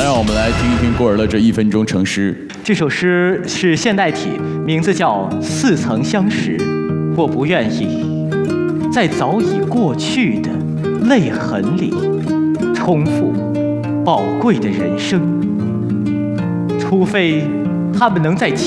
让我们来听一听郭尔的这1分钟成诗。 这首诗是现代体，名字叫《似曾相识》。我不愿意在早已过去的泪痕里重复宝贵的人生，除非他们能在